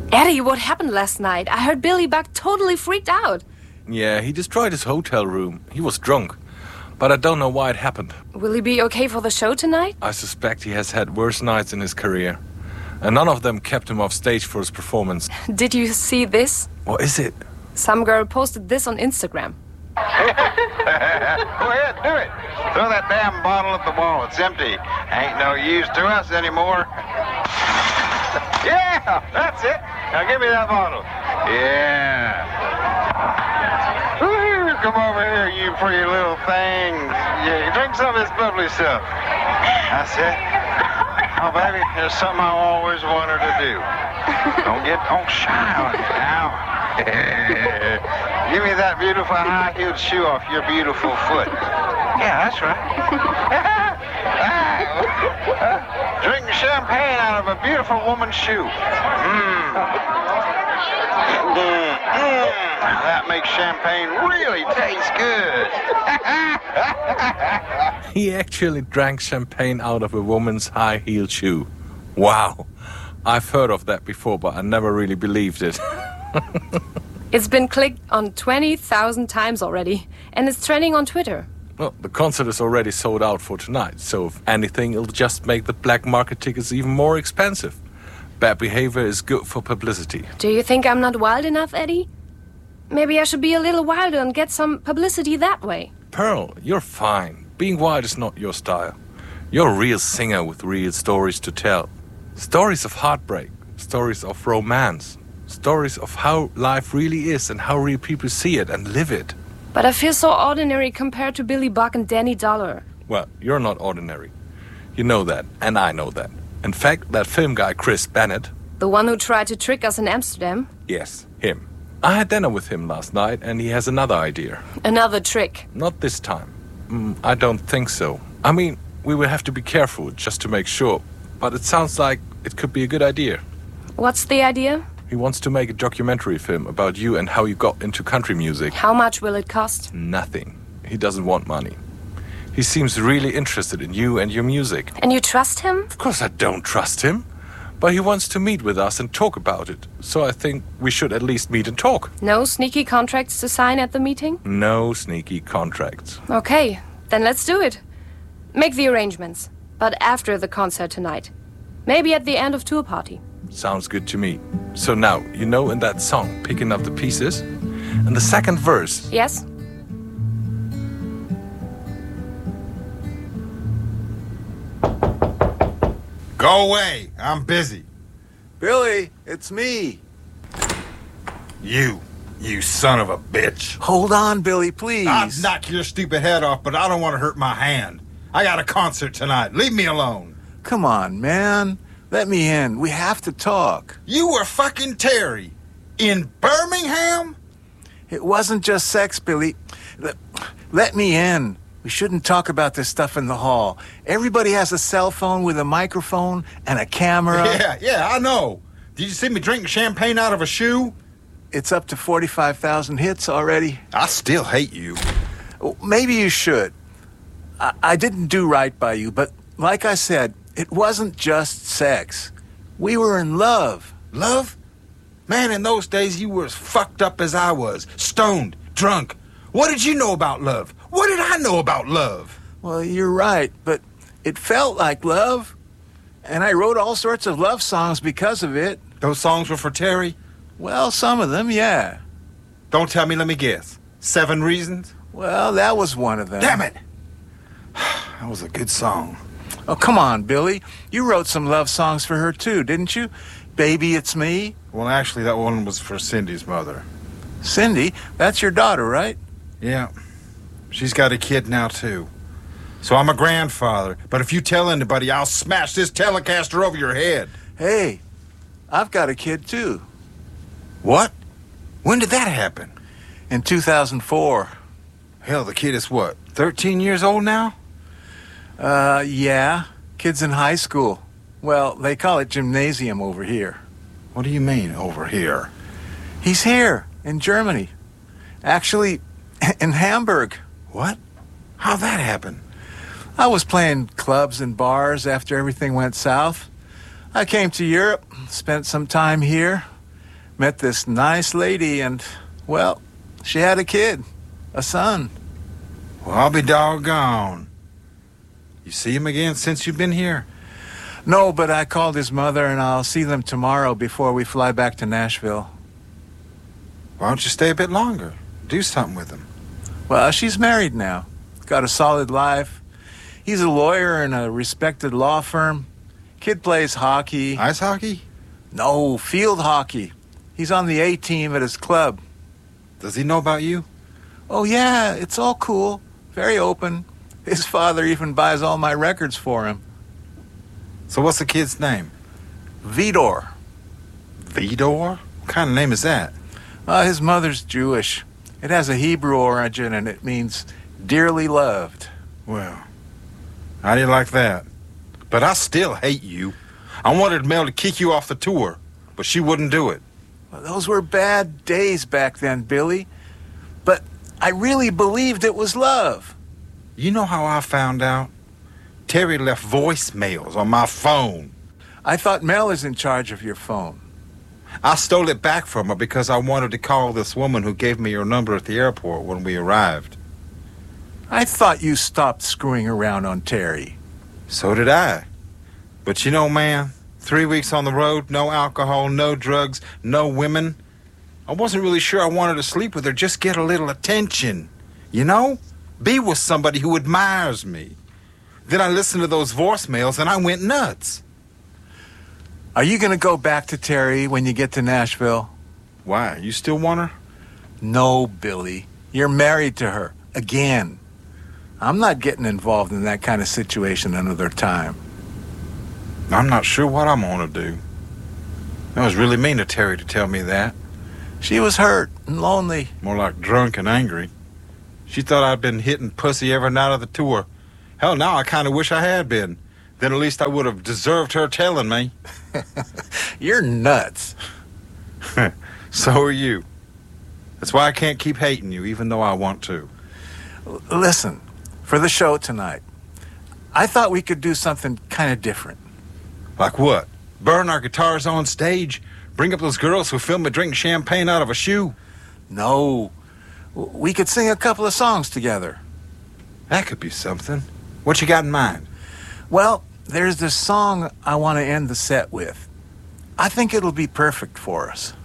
Eddie, what happened last night? I heard Billy Buck totally freaked out. Yeah, he destroyed his hotel room. He was drunk. But I don't know why it happened. Will he be okay for the show tonight? I suspect he has had worse nights in his career. And none of them kept him off stage for his performance. Did you see this? What is it? Some girl posted this on Instagram. Go ahead, do it. Throw that damn bottle at the wall. It's empty. Ain't no use to us anymore. Yeah, that's it. Now give me that bottle. Yeah. Woo, come over here, you pretty little things. Yeah, drink some of this bubbly stuff. That's it. Oh, baby, there's something I always wanted to do. Don't shy on it now. Give me that beautiful high-heeled shoe off your beautiful foot. Yeah, that's right. Drink champagne out of a beautiful woman's shoe. That makes champagne really taste good. He actually drank champagne out of a woman's high-heeled shoe. Wow. I've heard of that before, but I never really believed it. It's been clicked on 20,000 times already, and it's trending on Twitter. Well, the concert is already sold out for tonight, so if anything, it'll just make the black market tickets even more expensive. Bad behavior is good for publicity. Do you think I'm not wild enough, Eddie? Maybe I should be a little wilder and get some publicity that way. Pearl, you're fine. Being wild is not your style. You're a real singer with real stories to tell. Stories of heartbreak, stories of romance, stories of how life really is and how real people see it and live it. But I feel so ordinary compared to Billy Buck and Danny Dollar. Well, you're not ordinary. You know that, and I know that. In fact, that film guy Chris Bennett... The one who tried to trick us in Amsterdam? Yes, him. I had dinner with him last night, and he has another idea. Another trick? Not this time. I don't think so. I mean, we will have to be careful, just to make sure. But it sounds like it could be a good idea. What's the idea? He wants to make a documentary film about you and how you got into country music. How much will it cost? Nothing. He doesn't want money. He seems really interested in you and your music. And you trust him? Of course I don't trust him. But he wants to meet with us and talk about it. So I think we should at least meet and talk. No sneaky contracts to sign at the meeting? No sneaky contracts. Okay, then let's do it. Make the arrangements. But after the concert tonight. Maybe at the end of tour party. Sounds good to me. So now, you know in that song, Picking Up the Pieces? And the second verse... Yes? Go away. I'm busy. Billy, it's me. You son of a bitch. Hold on, Billy, please. I'll knock your stupid head off, but I don't want to hurt my hand. I got a concert tonight. Leave me alone. Come on, man. Let me in. We have to talk. You were fucking Terry. In Birmingham? It wasn't just sex, Billy. Let me in. We shouldn't talk about this stuff in the hall. Everybody has a cell phone with a microphone and a camera. Yeah, I know. Did you see me drinking champagne out of a shoe? It's up to 45,000 hits already. I still hate you. Maybe you should. I didn't do right by you, but like I said, it wasn't just sex. We were in love. Love? Man, in those days you were as fucked up as I was. Stoned, drunk. What did you know about love? What did I know about love? Well, you're right, but it felt like love. And I wrote all sorts of love songs because of it. Those songs were for Terry? Well, some of them, yeah. Don't tell me, let me guess. 7 Reasons? Well, that was one of them. Damn it! That was a good song. Oh, come on, Billy. You wrote some love songs for her, too, didn't you? Baby, It's Me. Well, actually, that one was for Cindy's mother. Cindy? That's your daughter, right? Yeah. She's got a kid now, too. So I'm a grandfather. But if you tell anybody, I'll smash this Telecaster over your head. Hey, I've got a kid, too. What? When did that happen? In 2004. Hell, the kid is what, 13 years old now? Yeah. Kid's in high school. Well, they call it gymnasium over here. What do you mean, over here? He's here, in Germany. Actually, in Hamburg. What? How'd that happen? I was playing clubs and bars after everything went south. I came to Europe, spent some time here. Met this nice lady and, well, she had a kid. A son. Well, I'll be doggone. You see him again since you've been here? No, but I called his mother and I'll see them tomorrow before we fly back to Nashville. Why don't you stay a bit longer? Do something with him. Well, she's married now. Got a solid life. He's a lawyer in a respected law firm. Kid plays hockey. Ice hockey? No, field hockey. He's on the A team at his club. Does he know about you? Oh, yeah, it's all cool. Very open. His father even buys all my records for him. So what's the kid's name? Vidor. Vidor? What kind of name is that? His mother's Jewish. It has a Hebrew origin and it means dearly loved. Well, how do you like that? But I still hate you. I wanted Mel to kick you off the tour, but she wouldn't do it. Well, those were bad days back then, Billy. But I really believed it was love. You know how I found out? Terry left voicemails on my phone. I thought Mel is in charge of your phone. I stole it back from her because I wanted to call this woman who gave me your number at the airport when we arrived. I thought you stopped screwing around on Terry. So did I. But you know, man, 3 weeks on the road, no alcohol, no drugs, no women. I wasn't really sure I wanted to sleep with her, just get a little attention. You know? Be with somebody who admires me. Then I listened to those voicemails and I went nuts. Are you going to go back to Terry when you get to Nashville? Why? You still want her? No, Billy. You're married to her. Again. I'm not getting involved in that kind of situation another time. I'm not sure what I'm going to do. That was really mean of Terry to tell me that. She was hurt and lonely. More like drunk and angry. She thought I'd been hitting pussy every night of the tour. Hell, now I kind of wish I had been. Then at least I would have deserved her telling me. You're nuts. So are you. That's why I can't keep hating you, even though I want to. Listen, for the show tonight, I thought we could do something kind of different. Like what? Burn our guitars on stage? Bring up those girls who film me drinking champagne out of a shoe? No. We could sing a couple of songs together. That could be something. What you got in mind? Well, there's this song I want to end the set with. I think it'll be perfect for us.